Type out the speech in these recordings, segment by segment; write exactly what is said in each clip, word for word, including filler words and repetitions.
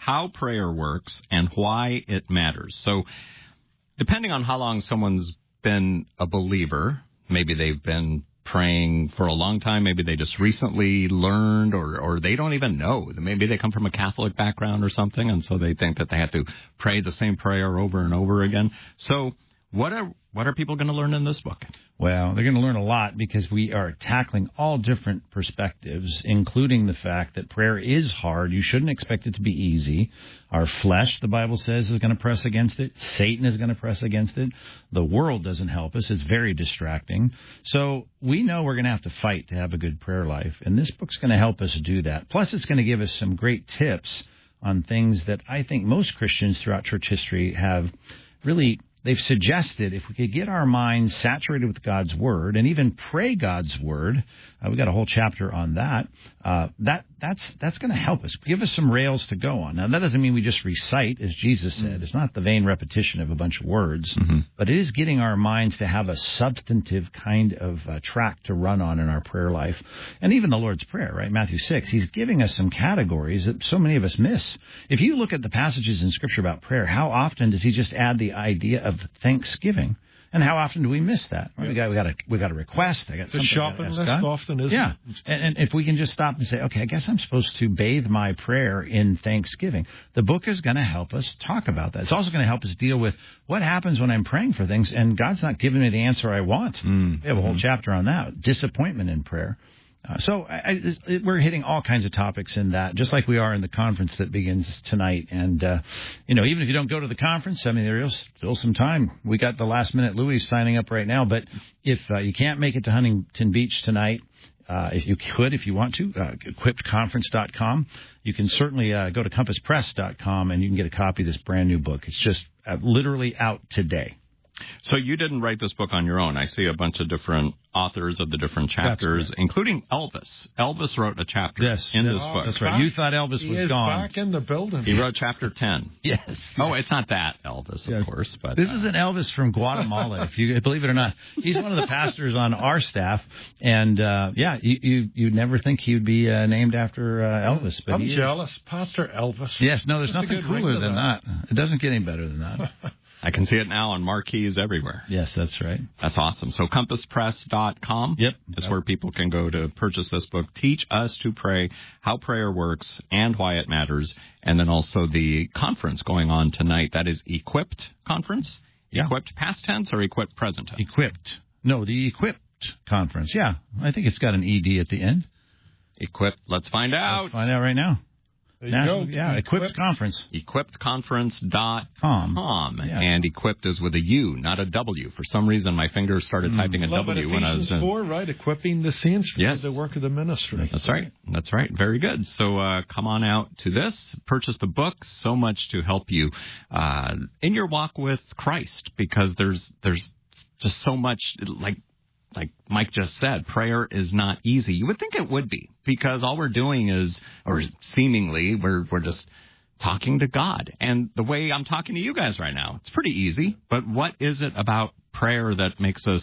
How Prayer Works and Why It Matters. So depending on how long someone's been a believer, maybe they've been praying for a long time, maybe they just recently learned, or, or they don't even know. Maybe they come from a Catholic background or something, and so they think that they have to pray the same prayer over and over again. So what are what are people going to learn in this book? Well, they're going to learn a lot because we are tackling all different perspectives, including the fact that prayer is hard. You shouldn't expect it to be easy. Our flesh, the Bible says, is going to press against it. Satan is going to press against it. The world doesn't help us. It's very distracting. So we know we're going to have to fight to have a good prayer life, and this book's going to help us do that. Plus, it's going to give us some great tips on things that I think most Christians throughout church history have really they've suggested if we could get our minds saturated with God's Word and even pray God's Word, uh, we've got a whole chapter on that, uh, that that's that's going to help us, give us some rails to go on. Now, that doesn't mean we just recite, as Jesus said. Mm-hmm. It's not the vain repetition of a bunch of words, mm-hmm. but it is getting our minds to have a substantive kind of uh, track to run on in our prayer life. And even the Lord's Prayer, right, Matthew six, he's giving us some categories that so many of us miss. If you look at the passages in Scripture about prayer, how often does he just add the idea of thanksgiving? And how often do we miss that? Right? We got we got a we got a request. I got the shopping list God. often, isn't yeah. it? Yeah, and, and if we can just stop and say, okay, I guess I'm supposed to bathe my prayer in thanksgiving. The book is going to help us talk about that. It's also going to help us deal with what happens when I'm praying for things and God's not giving me the answer I want. Mm. We have a whole mm-hmm. chapter on that, disappointment in prayer. Uh, so I, I, we're hitting all kinds of topics in that, just like we are in the conference that begins tonight. And, uh, you know, even if you don't go to the conference, I mean, there is still some time. We got the last minute Louis signing up right now. But if uh, you can't make it to Huntington Beach tonight, uh, if you could, if you want to, uh, equipped conference dot com. You can certainly uh, go to compass press dot com and you can get a copy of this brand new book. It's just uh, literally out today. So you didn't write this book on your own. I see a bunch of different authors of the different chapters, including Elvis. Elvis wrote a chapter yes, in yes, this book. That's right. You thought Elvis he was is gone. back in the building. He wrote chapter ten. Yes. Oh, it's not that Elvis, of yes. course. But This uh, is an Elvis from Guatemala, if you believe it or not. He's one of the pastors on our staff. And, uh, yeah, you, you, you'd never think he would be uh, named after uh, Elvis. But I'm he jealous. Is. Pastor Elvis. Yes, no, there's That's nothing cooler than that. that. It doesn't get any better than that. I can see it now on marquees everywhere. Yes, that's right. That's awesome. So compass press dot com yep. is where people can go to purchase this book, Teach Us to Pray, How Prayer Works and Why It Matters, and then also the conference going on tonight. That is Equipped Conference? Yeah. Equipped past tense or Equipped present tense? Equipped. No, the Equipped Conference. Yeah, I think it's got an E D at the end. Equipped. Let's find out. Let's find out right now. There you National, go. Yeah, Equipped, Equipped Conference. equipped conference dot com. Yeah. And Equipped is with a U, not a W. For some reason, my fingers started mm. typing a Love W it. when I was... Uh, four, right? Equipping the saints for yes. the work of the ministry. That's right. That's right. Very good. So uh, come on out to this. Purchase the book. So much to help you uh, in your walk with Christ, because there's there's just so much, like like Mike just said, prayer is not easy. You would think it would be, because all we're doing is, or seemingly, we're we're just talking to God. And the way I'm talking to you guys right now, it's pretty easy. But what is it about prayer that makes us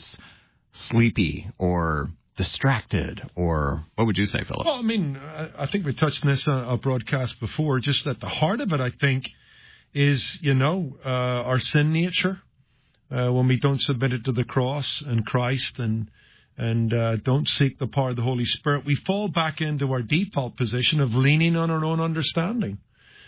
sleepy or distracted, or what would you say, Philip? Well, I mean, I think we touched on this on a broadcast before. Just at the heart of it, I think, is, you know, uh, our sin nature. Uh, when we don't submit it to the cross and Christ and and uh, don't seek the power of the Holy Spirit, we fall back into our default position of leaning on our own understanding.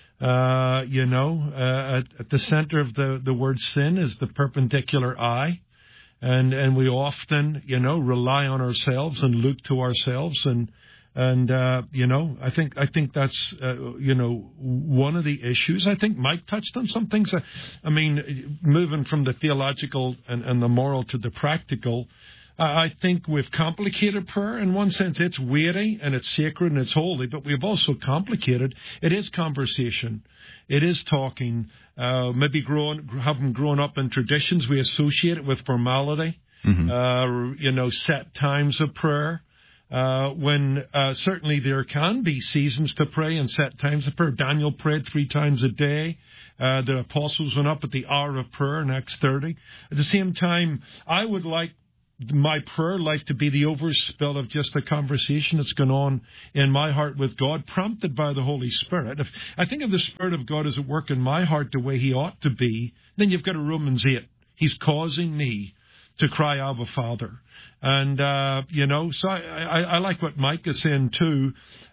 Uh, you know, uh, at, at the center of the, the word sin is the perpendicular eye. And and we often, you know, rely on ourselves and look to ourselves. And, and uh, you know, I think I think that's, uh, you know, one of the issues. I think Mike touched on some things. I, I mean, moving from the theological and, and the moral to the practical, uh, I think we've complicated prayer. In one sense, it's weighty and it's sacred and it's holy, but we've also complicated. It is conversation. It is talking. Uh, maybe growing, having grown up in traditions, we associate it with formality. Mm-hmm. Uh, you know, set times of prayer. Uh, when uh, certainly there can be seasons to pray and set times of prayer. Daniel prayed three times a day. Uh, the apostles went up at the hour of prayer in Acts thirty. At the same time, I would like my prayer life to be the overspill of just a conversation that's going on in my heart with God, prompted by the Holy Spirit. If I think of the Spirit of God as at work in my heart the way He ought to be, then you've got a Romans eight. He's causing me to cry, Abba, Father. And, uh, you know, so I, I, I like what Mike is saying too.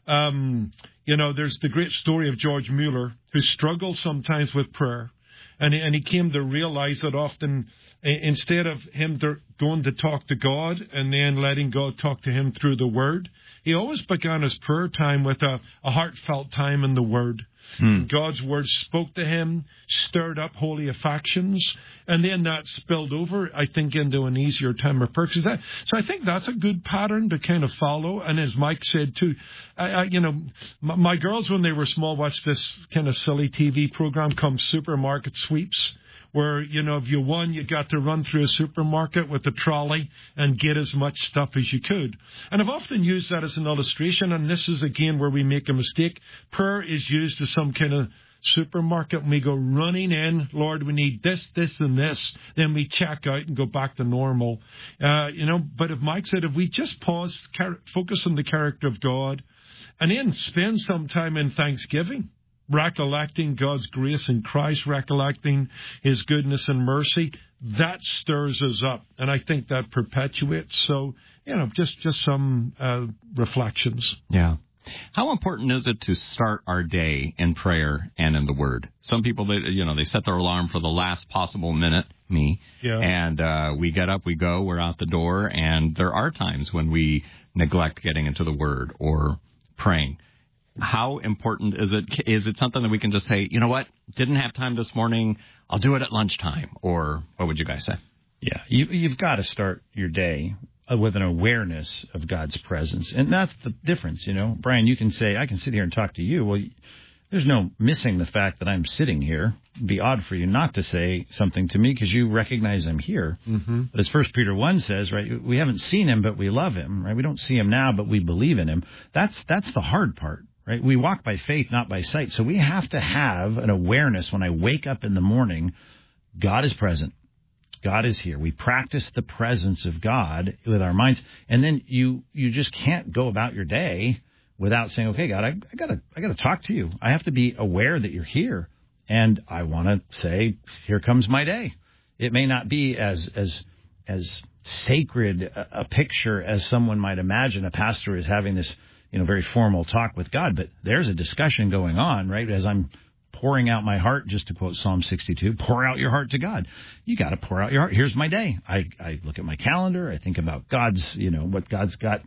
Um, you know, there's the great story of George Mueller, who struggled sometimes with prayer. And he, and he came to realize that often, instead of him to, going to talk to God and then letting God talk to him through the Word, he always began his prayer time with a, a heartfelt time in the Word. Hmm. God's Word spoke to him, stirred up holy affections, and then that spilled over, I think, into an easier time of prayer. That, so I think that's a good pattern to kind of follow. And as Mike said too, I, I, you know, my, my girls when they were small watched this kind of silly T V program called Supermarket Sweeps, where, you know, if you won, you got to run through a supermarket with a trolley and get as much stuff as you could. And I've often used that as an illustration, and this is, again, where we make a mistake. Prayer is used as some kind of supermarket, and we go running in, Lord, we need this, this, and this. Then we check out and go back to normal. Uh, you know, but if Mike said, if we just pause, focus on the character of God, and then spend some time in thanksgiving, recollecting God's grace in Christ, recollecting His goodness and mercy, that stirs us up. And I think that perpetuates. So, you know, just, just some uh, reflections. Yeah. How important is it to start our day in prayer and in the Word? Some people, they, you know, they set their alarm for the last possible minute, me, yeah. and uh, we get up, we go, we're out the door, and there are times when we neglect getting into the Word or praying. How important is it? Is it something that we can just say, you know what, didn't have time this morning, I'll do it at lunchtime? Or what would you guys say? Yeah, you, you've got to start your day with an awareness of God's presence. And that's the difference, you know. Brian, you can say, I can sit here and talk to you. Well, there's no missing the fact that I'm sitting here. It'd be odd for you not to say something to me because you recognize I'm here. Mm-hmm. But as First Peter one says, right, we haven't seen Him, but we love Him, right? We don't see Him now, but we believe in Him. That's that's the hard part. Right? We walk by faith, not by sight. So we have to have an awareness when I wake up in the morning, God is present. God is here. We practice the presence of God with our minds. And then you you just can't go about your day without saying, okay, God, I, I gotta I gotta talk to you. I have to be aware that you're here. And I want to say, here comes my day. It may not be as as as sacred a, a picture as someone might imagine. A pastor is having this, you know, very formal talk with God, but there's a discussion going on, right? As I'm pouring out my heart, just to quote Psalm sixty-two, pour out your heart to God. You got to pour out your heart. Here's my day. I, I look at my calendar. I think about God's, you know, what God's got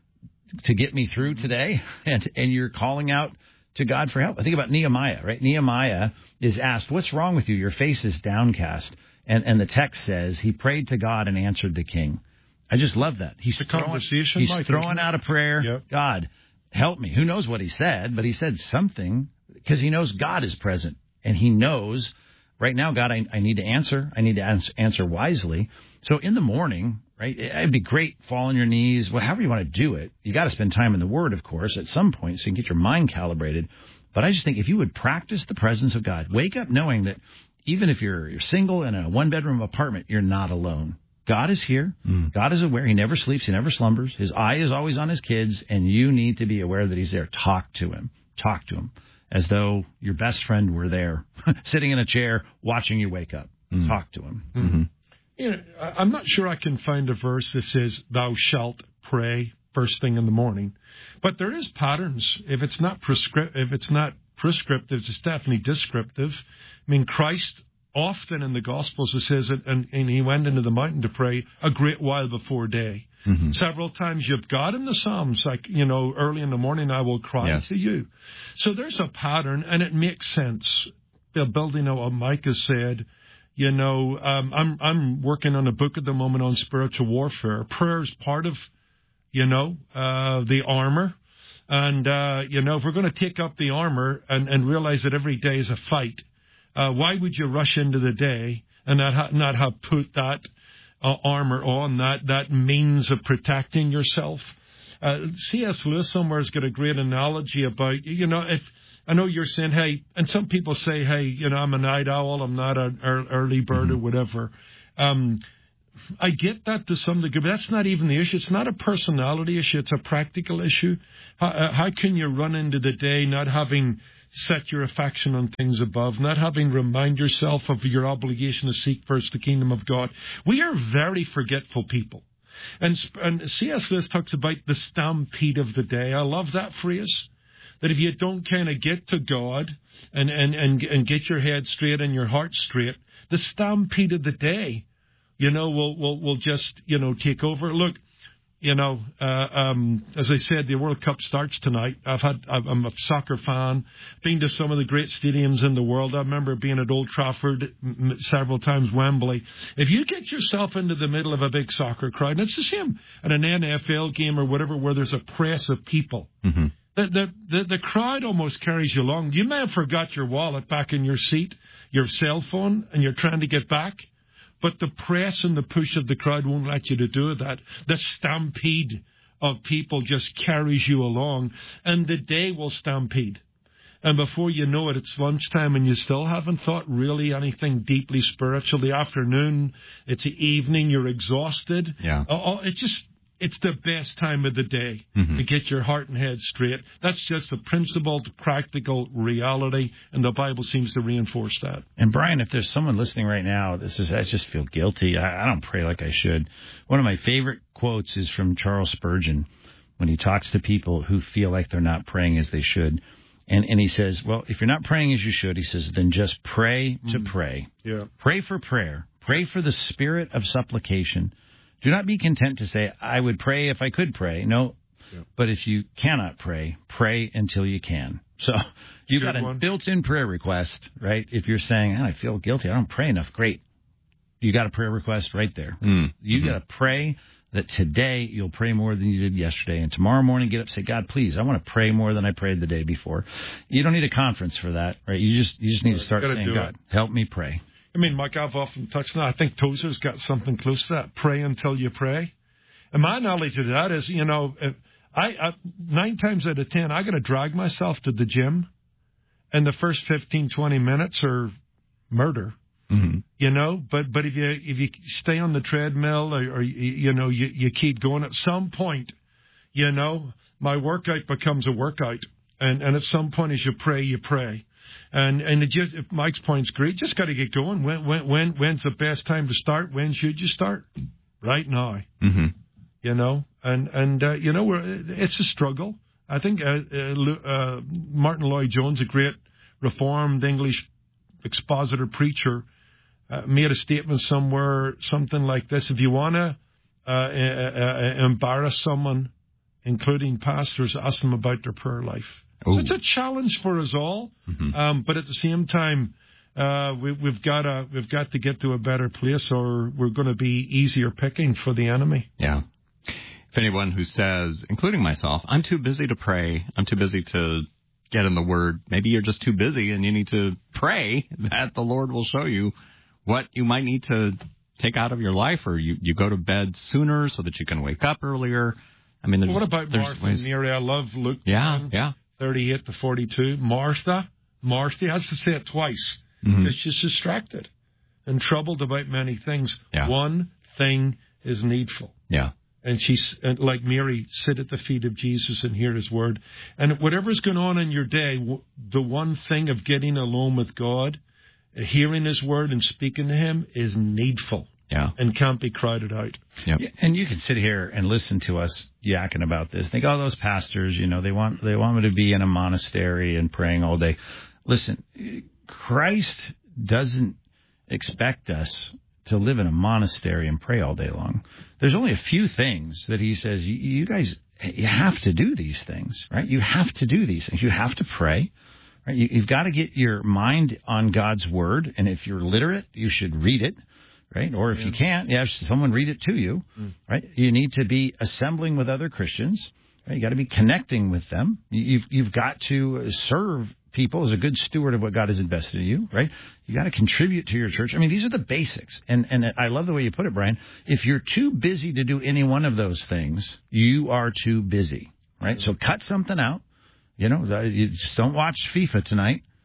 to get me through today. And, and you're calling out to God for help. I think about Nehemiah, right? Nehemiah is asked, what's wrong with you? Your face is downcast. And, and the text says he prayed to God and answered the king. I just love that. He's the throwing, conversation, he's Mike, throwing out a prayer. Yep. God, help me. Who knows what he said, but he said something because he knows God is present. And he knows, right now, God, I, I need to answer. I need to ans- answer wisely. So in the morning, right, it'd be great, fall on your knees, well, however you want to do it. You got to spend time in the Word, of course, at some point so you can get your mind calibrated. But I just think if you would practice the presence of God, wake up knowing that even if you're, you're single in a one-bedroom apartment, you're not alone. God is here. Mm. God is aware. He never sleeps. He never slumbers. His eye is always on his kids, and you need to be aware that he's there. Talk to him. Talk to him as though your best friend were there, sitting in a chair, watching you wake up. Mm. Talk to him. Mm-hmm. You know, I'm not sure I can find a verse that says, thou shalt pray first thing in the morning. But there is patterns. If it's not prescriptive, if it's not prescriptive, it's definitely descriptive. I mean, Christ often in the Gospels it says, that, and, and he went into the mountain to pray a great while before day. Mm-hmm. Several times you've got in the Psalms, like, you know, early in the morning I will cry yes. to you. So there's a pattern, and it makes sense. Building on what Mike has said, you know, um, I'm I'm working on a book at the moment on spiritual warfare. Prayer is part of, you know, uh, the armor. And, uh, you know, if we're going to take up the armor and, and realize that every day is a fight, Uh, why would you rush into the day and not ha- not have put that uh, armor on, that, that means of protecting yourself? Uh, C S Lewis somewhere has got a great analogy about, you know, if I know you're saying, hey, and some people say, hey, you know, I'm a night owl, I'm not an early bird mm-hmm. or whatever. Um, I get that to some degree, but that's not even the issue. It's not a personality issue. It's a practical issue. How, uh, how can you run into the day not having set your affection on things above, not having remind yourself of your obligation to seek first the kingdom of God? We are very forgetful people. And, and C S Lewis talks about the stampede of the day. I love that phrase. That if you don't kind of get to God and, and, and, and get your head straight and your heart straight, the stampede of the day, you know, will will will just, you know, take over. Look, you know, uh, um, as I said, the World Cup starts tonight. I've had, I'm a soccer fan, been to some of the great stadiums in the world. I remember being at Old Trafford several times, Wembley. If you get yourself into the middle of a big soccer crowd, and it's the same at an N F L game or whatever, where there's a press of people. Mm-hmm. The, the, the, the crowd almost carries you along. You may have forgot your wallet back in your seat, your cell phone, and you're trying to get back. But the press and the push of the crowd won't let you to do that. The stampede of people just carries you along, and the day will stampede. And before you know it, it's lunchtime, and you still haven't thought really anything deeply spiritual. The afternoon, it's the evening, you're exhausted. Yeah. Oh, it just... It's the best time of the day mm-hmm. to get your heart and head straight. That's just the principled, practical reality, and the Bible seems to reinforce that. And, Brian, if there's someone listening right now that says, I just feel guilty, I, I don't pray like I should, one of my favorite quotes is from Charles Spurgeon when he talks to people who feel like they're not praying as they should. And, and he says, well, if you're not praying as you should, he says, then just pray to mm. pray. Yeah. Pray for prayer. Pray for the spirit of supplication. Do not be content to say, I would pray if I could pray. No, yeah. But if you cannot pray, pray until you can. So you've got a one. built-in prayer request, right? If you're saying, oh, I feel guilty, I don't pray enough, great. You got a prayer request right there. Mm. You mm-hmm. got to pray that today you'll pray more than you did yesterday. And tomorrow morning, get up and say, God, please, I want to pray more than I prayed the day before. You don't need a conference for that, right? You just you just need to start saying, God, it. help me pray. I mean, Mike, I've often touched on that. I think Tozer's got something close to that. Pray until you pray. And my knowledge of that is, you know, I, I nine times out of ten, I got to drag myself to the gym, and the first fifteen, twenty minutes are murder. Mm-hmm. You know, but but if you if you stay on the treadmill or, or you know you, you keep going, at some point, you know, my workout becomes a workout, and and at some point as you pray, you pray. And and it just, Mike's point's great. Just got to get going. When when when when's the best time to start? When should you start? Right now. Mm-hmm. You know, and and uh, you know, we're, it's a struggle. I think uh, uh, Martin Lloyd-Jones, a great Reformed English expositor preacher, uh, made a statement somewhere, something like this: if you want to uh, uh, uh, embarrass someone, including pastors, ask them about their prayer life. Ooh. So it's a challenge for us all, mm-hmm. um, but at the same time, uh, we, we've got to we've got to get to a better place, or we're going to be easier picking for the enemy. Yeah. If anyone who says, including myself, I'm too busy to pray, I'm too busy to get in the Word, maybe you're just too busy and you need to pray that the Lord will show you what you might need to take out of your life, or you, you go to bed sooner so that you can wake up earlier. I mean, there's, what about there's Martha ways... and Mary? I love Luke yeah, one, yeah. thirty-eight to forty-two. Martha, Martha, he has to say it twice, because mm-hmm. she's distracted and troubled about many things. Yeah. One thing is needful. Yeah. And she's, and like Mary, sit at the feet of Jesus and hear his word. And whatever's going on in your day, the one thing of getting alone with God, hearing his word and speaking to him is needful. Yeah. And can't be crowded out. Yep. And you can sit here and listen to us yakking about this. Think, oh, those pastors, you know, they want they want me to be in a monastery and praying all day. Listen, Christ doesn't expect us to live in a monastery and pray all day long. There's only a few things that he says, you, you guys, you have to do these things, right? You have to do these things. You have to pray. Right? You, you've got to get your mind on God's word. And if you're literate, you should read it. Right? Or if yeah. you can't, you have someone read it to you, mm. right? You need to be assembling with other Christians. Right? You got to be connecting with them. You've you've got to serve people as a good steward of what God has invested in you, right? You got to contribute to your church. I mean, these are the basics. And and I love the way you put it, Brian. If you're too busy to do any one of those things, you are too busy, right? Mm. So cut something out. You know, you just don't watch FIFA tonight.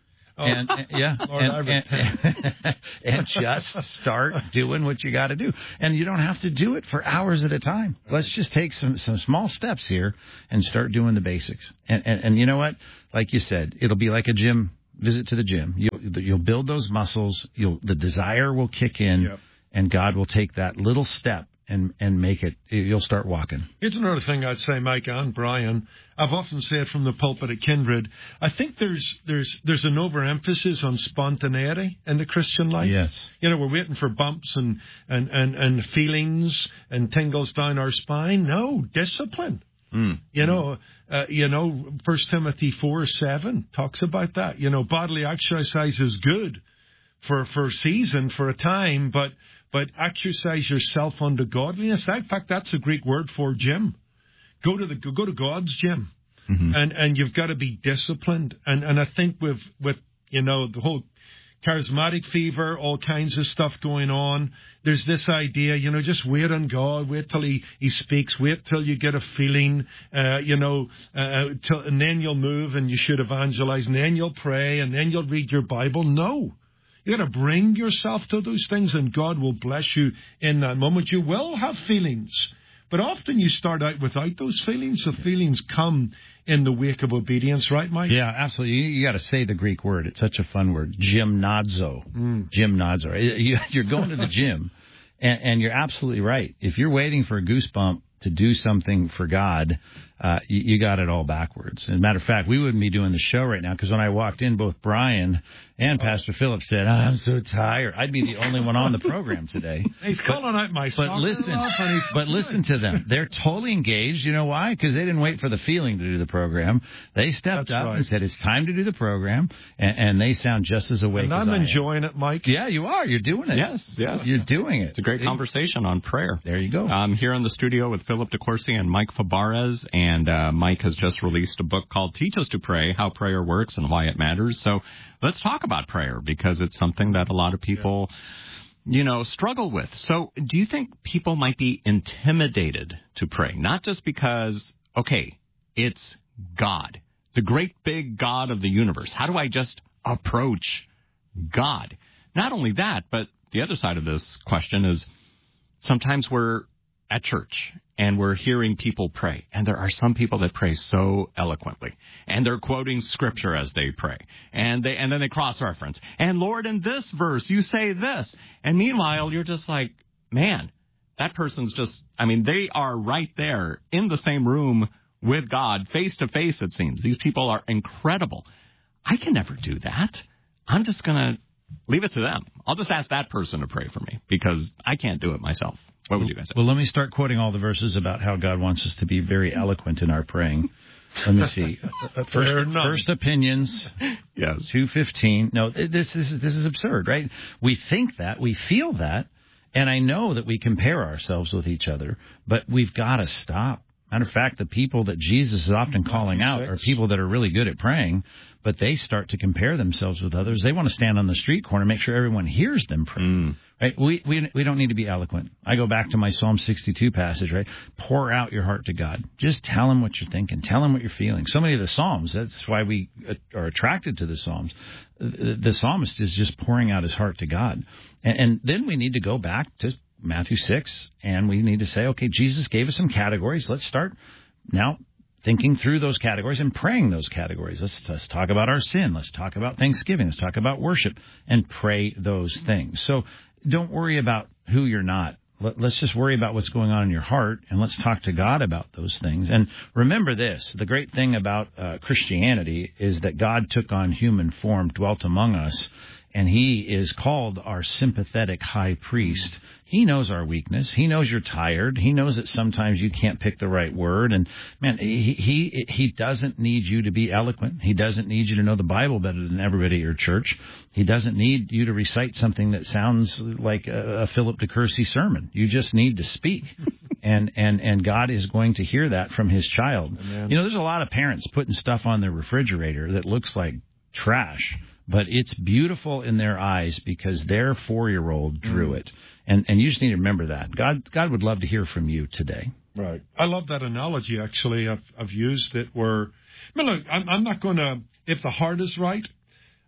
and, and yeah, Lord, I and, repent. and, and just start doing what you got to do. And you don't have to do it for hours at a time. Let's just take some, some small steps here and start doing the basics. And, and and you know what? Like you said, it'll be like a gym visit to the gym. You'll you'll build those muscles. You'll the desire will kick in, Yep. and God will take that little step and and make it. You'll start walking. Here's another thing I'd say, Mike and Brian. I've often said from the pulpit at Kindred, I think there's there's there's an overemphasis on spontaneity in the Christian life. Yes. You know, we're waiting for bumps and, and, and, and feelings and tingles down our spine. No, discipline. Mm. You know, uh, you know, First Timothy four seven talks about that. You know, bodily exercise is good for for a season, for a time, but but exercise yourself unto godliness. In fact, that's a Greek word for gym. Go to the go to God's gym, Mm-hmm. and and you've got to be disciplined. And and I think with with you know the whole charismatic fever, all kinds of stuff going on. There's this idea, you know, just wait on God, wait till He, he speaks, wait till you get a feeling, uh, you know, uh, till, and then you'll move and you should evangelize, and then you'll pray, and then you'll read your Bible. No. You got to bring yourself to those things, and God will bless you in that moment. You will have feelings, but often you start out without those feelings. The feelings come in the wake of obedience, right, Mike? Yeah, absolutely. You, you got to say the Greek word. It's such a fun word. Gymnazo. Mm. Gymnazo. You, you're going to the gym, and, and you're absolutely right. If you're waiting for a goosebump to do something for God, uh, you, you got it all backwards. As a matter of fact, we wouldn't be doing the show right now because when I walked in, both Brian and Pastor Philip said, oh, I'm so tired. I'd be the only one on the program today. He's calling out my But soccer listen, off, and he's but listen to them. They're totally engaged. You know why? Because they didn't wait for the feeling to do the program. They stepped That's up right. and said, it's time to do the program, and, and they sound just as awake And as I'm I am. enjoying it, Mike. Yeah, you are. You're doing it. Yes, yes. You're doing it. It's a great See? conversation on prayer. There you go. I'm here in the studio with Philip DeCourcy and Mike Fabarez, and uh, Mike has just released a book called Teach Us to Pray, How Prayer Works and Why It Matters. So let's talk about prayer, because it's something that a lot of people, you know, struggle with. So do you think people might be intimidated to pray? Not just because, okay, it's God, the great big God of the universe. How do I just approach God? Not only that, but the other side of this question is sometimes we're at church and we're hearing people pray, and there are some people that pray so eloquently, and they're quoting scripture as they pray, and they and then they cross-reference, and Lord, in this verse you say this, and meanwhile you're just like, man, that person's just, I mean, they are right there in the same room with God, face to face, it seems. These people are incredible. I can never do that. I'm just going to leave it to them. I'll just ask that person to pray for me, because I can't do it myself. What would you guys say? Well, let me start quoting all the verses about how God wants us to be very eloquent in our praying. Let me see. First, first Opinions, Yes. two fifteen. No, this, this, is, this is absurd, right? We think that, we feel that, and I know that we compare ourselves with each other, but we've got to stop. Matter of fact, the people that Jesus is often calling out are people that are really good at praying, but they start to compare themselves with others. They want to stand on the street corner, make sure everyone hears them pray. Mm. Right? We, we we don't need to be eloquent. I go back to my Psalm sixty-two passage, right? Pour out your heart to God. Just tell him what you're thinking. Tell him what you're feeling. So many of the Psalms, that's why we are attracted to the Psalms. The, the psalmist is just pouring out his heart to God. And, and then we need to go back to Matthew six, and we need to say, okay, Jesus gave us some categories. Let's start now thinking through those categories and praying those categories. Let's, let's talk about our sin. Let's talk about thanksgiving. Let's talk about worship, and pray those things. So don't worry about who you're not. Let, let's just worry about what's going on in your heart, and let's talk to God about those things. And remember this, the great thing about uh, Christianity is that God took on human form, dwelt among us, and he is called our sympathetic high priest. He knows our weakness. He knows you're tired. He knows that sometimes you can't pick the right word. And, man, he he he doesn't need you to be eloquent. He doesn't need you to know the Bible better than everybody at your church. He doesn't need you to recite something that sounds like a, a Philip DeCourcy sermon. You just need to speak. And, and, and God is going to hear that from his child. Amen. You know, there's a lot of parents putting stuff on their refrigerator that looks like trash, but it's beautiful in their eyes because their four-year-old drew mm. it. And and you just need to remember that. God God would love to hear from you today. Right. I love that analogy, actually. I've, I've used it where, I mean, look, I'm, I'm not going to, if the heart is right,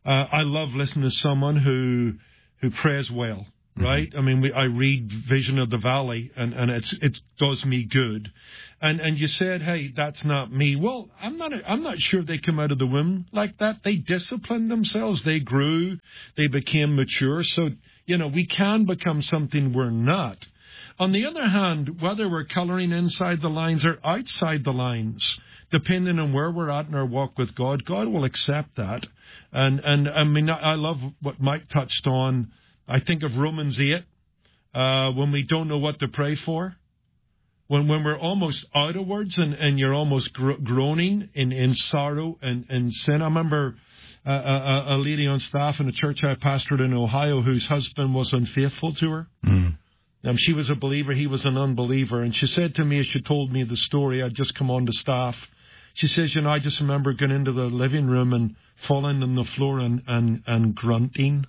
Uh, I love listening to someone who who prays well. Right, mm-hmm. I mean, we, I read Vision of the Valley, and, and it's it does me good. And and you said, hey, that's not me. Well, I'm not I'm not sure they come out of the womb like that. They disciplined themselves. They grew. They became mature. So you know, we can become something we're not. On the other hand, whether we're coloring inside the lines or outside the lines, depending on where we're at in our walk with God, God will accept that. And and I mean, I love what Mike touched on. I think of Romans eight, uh, when we don't know what to pray for, when when we're almost out of words and, and you're almost gro- groaning in, in sorrow and, and sin. I remember uh, a, a lady on staff in a church I pastored in Ohio whose husband was unfaithful to her. Mm. Um, she was a believer, he was an unbeliever. And she said to me, as she told me the story, I'd just come on to staff, she says, you know, I just remember going into the living room and falling on the floor and, and, and grunting.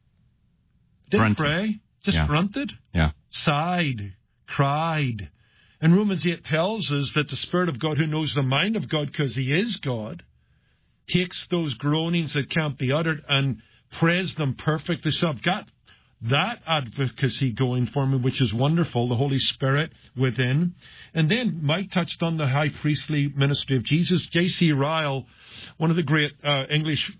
Didn't grunted. pray, just yeah. grunted, yeah. sighed, cried. And Romans eight tells us that the Spirit of God, who knows the mind of God because He is God, takes those groanings that can't be uttered and prays them perfectly. So I've got that advocacy going for me, which is wonderful, the Holy Spirit within. And then Mike touched on the high priestly ministry of Jesus. J C Ryle, one of the great uh, English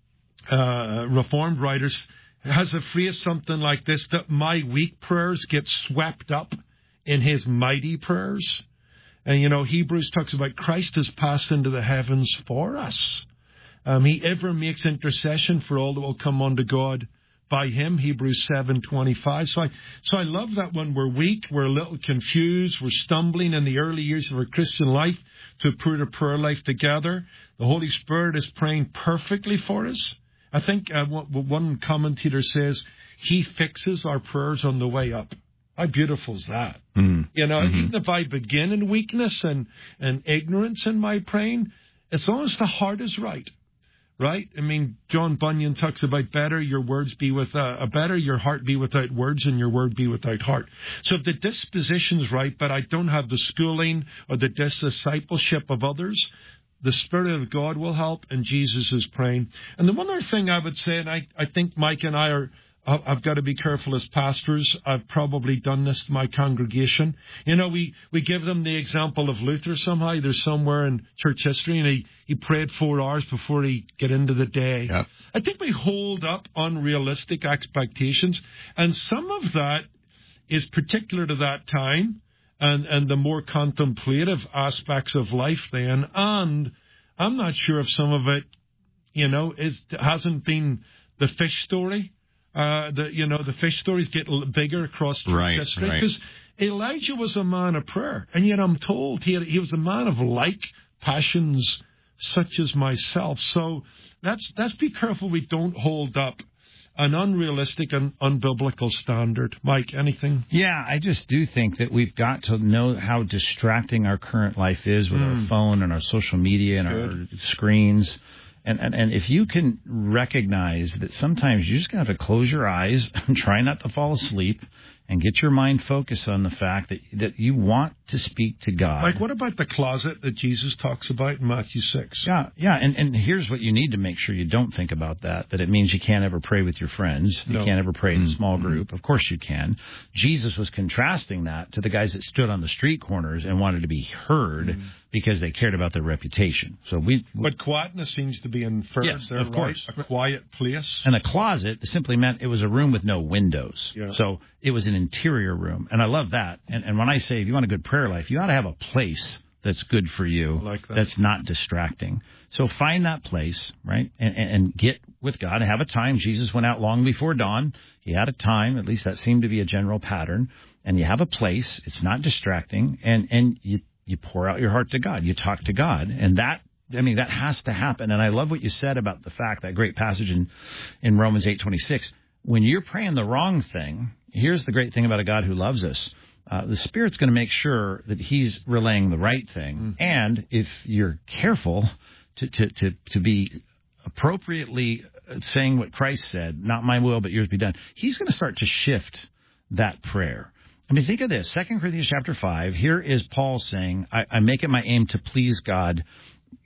uh, Reformed writers, has a phrase something like this, that my weak prayers get swept up in His mighty prayers. And, you know, Hebrews talks about Christ has passed into the heavens for us. Um, he ever makes intercession for all that will come unto God by Him, Hebrews seven twenty-five. So I, so I love that when we're weak, we're a little confused, we're stumbling in the early years of our Christian life to put a prayer life together. The Holy Spirit is praying perfectly for us. I think uh, one commentator says He fixes our prayers on the way up. How beautiful is that? Mm. You know, mm-hmm. even if I begin in weakness and, and ignorance in my praying, as long as the heart is right, right? I mean, John Bunyan talks about better your words be with uh, a better your heart be without words and your word be without heart. So if the disposition's right, but I don't have the schooling or the discipleship of others, the Spirit of God will help, and Jesus is praying. And the one other thing I would say, and I, I think Mike and I are, I've got to be careful as pastors. I've probably done this to my congregation. You know, we, we give them the example of Luther somehow. There's somewhere in church history, and he, he prayed four hours before he get into the day. Yep. I think we hold up unrealistic expectations, and some of that is particular to that time. And, and the more contemplative aspects of life then. And I'm not sure if some of it, you know, is, hasn't been the fish story. Uh, the, you know, the fish stories get bigger across church right, history. Right. Because Elijah was a man of prayer. And yet I'm told he, had, he was a man of like passions such as myself. So let's, let's be careful we don't hold up an unrealistic and unbiblical standard. Mike, anything? Yeah, I just do think that we've got to know how distracting our current life is with mm. our phone and our social media and Good. our screens. And, and and if you can recognize that sometimes you're just going to have to close your eyes and try not to fall asleep and get your mind focused on the fact that, that you want to speak to God. Like, what about the closet that Jesus talks about in Matthew six? Yeah, yeah, and, and here's what you need to make sure you don't think about that, that it means you can't ever pray with your friends. You no. can't ever pray in a small group. Of course you can. Jesus was contrasting that to the guys that stood on the street corners and wanted to be heard mm. because they cared about their reputation. So we, we But quietness seems to be inferred yes, there, of course. Right? A quiet place. And a closet simply meant it was a room with no windows. Yeah. So it was an interior room. And I love that. And, and when I say if you want a good prayer life, you ought to have a place that's good for you, like that. That's not distracting. So find that place, right, and, and, and get with God. Have a time. Jesus went out long before dawn. He had a time. At least that seemed to be a general pattern. And you have a place. It's not distracting. And, and you, you pour out your heart to God. You talk to God. And that, I mean, that has to happen. And I love what you said about the fact, that great passage in, in Romans eight twenty-six. When you're praying the wrong thing, here's the great thing about a God who loves us. Uh, the Spirit's going to make sure that He's relaying the right thing. Mm-hmm. And if you're careful to, to, to, to be appropriately saying what Christ said, not my will, but yours be done, He's going to start to shift that prayer. I mean, think of this. Second Corinthians chapter five, here is Paul saying, I, I make it my aim to please God, you know,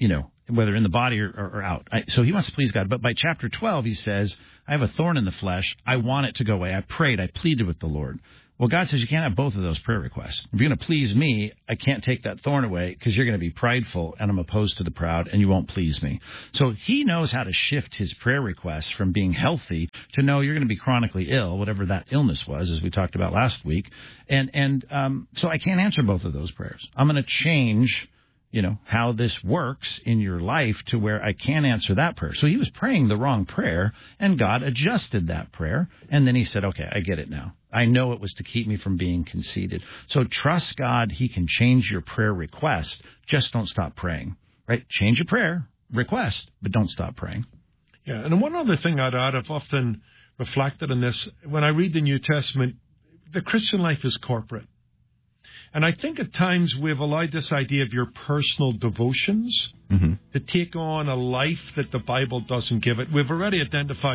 whether in the body or, or, or out. I, so he wants to please God. But by chapter twelve, he says, I have a thorn in the flesh. I want it to go away. I prayed. I pleaded with the Lord. Well, God says you can't have both of those prayer requests. If you're going to please me, I can't take that thorn away because you're going to be prideful, and I'm opposed to the proud, and you won't please me. So he knows how to shift his prayer requests from being healthy to know you're going to be chronically ill, whatever that illness was, as we talked about last week. And and um, so I can't answer both of those prayers. I'm going to change, you know, how this works in your life to where I can't answer that prayer. So he was praying the wrong prayer, and God adjusted that prayer. And then he said, okay, I get it now. I know it was to keep me from being conceited. So trust God. He can change your prayer request. Just don't stop praying, right? Change your prayer request, but don't stop praying. Yeah, and one other thing I'd add, I've often reflected on this. When I read the New Testament, the Christian life is corporate. And I think at times we've allowed this idea of your personal devotions mm-hmm. to take on a life that the Bible doesn't give it. We've already identified